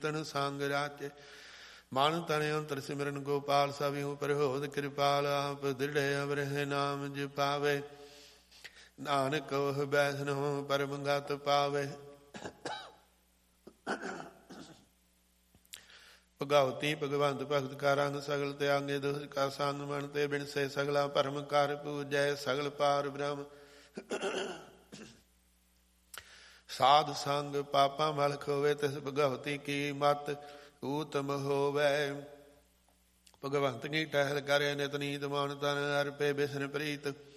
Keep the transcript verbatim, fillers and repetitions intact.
ਤਨ ਸੰਗ ਰਾਚੇ ਮਨ ਤਨ ਅੰਤਰ ਸਿਮਰਨ ਗੋਪਾਲ ਸਭਿਉ ਪ੍ਰਹੋਦ ਕਿਰਪਾਲ ਆਪ ਦ੍ਰਿੜ੍ਹ ਅਵਰਹਿ ਨਾਮ ਜਪਾਵੇ ਨਾਨਕ ਕਹੁ ਬੈਸਨਹੁ ਪਰਮ ਗਤਿ ਪਾਵੇ। ਭਗਵਤੀ ਭਗਵੰਤ ਭਗਤ ਕਾ ਰੰਗ ਸਗਲ ਤਿਆਗੇ ਦੋਸ ਕਾ ਸੰਗ ਮਨ ਤੇ ਬਿਨਸੇ ਸਗਲਾ ਭਰਮ ਕਰ ਪੂਜੈ ਸਗਲ ਪਾਰ ਬ੍ਰਹਮ। ਸਾਧ ਸੰਗ ਪਾਪਾਂ ਮਲ ਖੋਵੇ ਤਿਸ ਭਗਵਤੀ ਕੀ ਮਤ ਊਤਮ ਹੋਵੈ। ਭਗਵੰਤ ਕੀ ਟਹਿਲ ਕਰੇ ਨਿਤ ਨੀਤ ਮਨ ਤਨ ਅਰਪੇ ਬਿਸਨ ਪ੍ਰੀਤ